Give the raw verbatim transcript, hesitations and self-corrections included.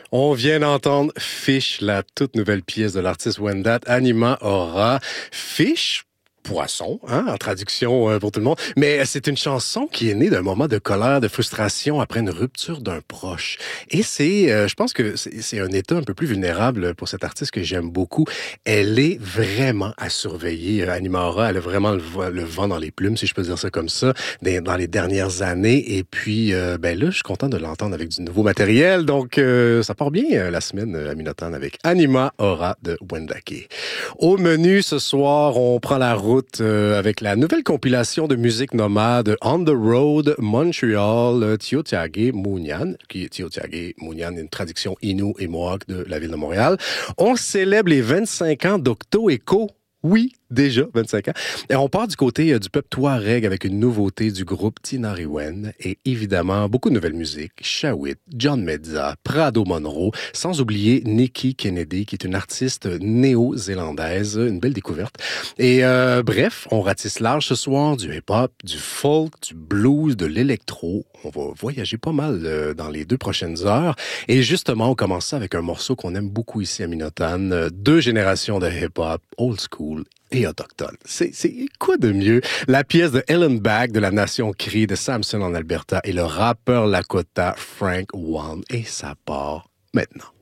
On vient d'entendre Fish, la toute nouvelle pièce de l'artiste Wendat, Anima Aura. Fish, poisson, hein, en traduction euh, pour tout le monde. Mais c'est une chanson qui est née d'un moment de colère, de frustration après une rupture d'un proche. Et c'est, euh, je pense que c'est, c'est un état un peu plus vulnérable pour cette artiste que j'aime beaucoup. Elle est vraiment à surveiller. Euh, Anima Aura, elle a vraiment le, vo- le vent dans les plumes, si je peux dire ça comme ça, des- dans les dernières années. Et puis, euh, ben là, je suis content de l'entendre avec du nouveau matériel. Donc, euh, ça part bien euh, la semaine euh, à Minotan avec Anima Aura de Wendake. Au menu ce soir, on prend la route euh, avec la nouvelle compilation de musique nomade On the Road Montreal euh, Tiohtià:ke Mounian, qui est Tiohtià:ke Mounian, une traduction Innu et Mohawk de la ville de Montréal. On célèbre les vingt-cinq ans d'Octo Echo. Oui, déjà vingt-cinq ans. Et on part du côté euh, du peuple Touareg avec une nouveauté du groupe Tinariwen et évidemment beaucoup de nouvelles musiques. Shawit, John Medza, Prado Monroe, sans oublier Nikki Kennedy qui est une artiste néo-zélandaise, une belle découverte. Et euh, bref, on ratisse large ce soir, du hip-hop, du folk, du blues, de l'électro. On va voyager pas mal euh, dans les deux prochaines heures. Et justement, on commence ça avec un morceau qu'on aime beaucoup ici à Minotan. Euh, deux générations de hip-hop, old school et autochtone. C'est, c'est quoi de mieux? La pièce de Ellen Bag de la Nation Cree de Samson en Alberta et le rappeur Lakota Frank One. Et ça part maintenant.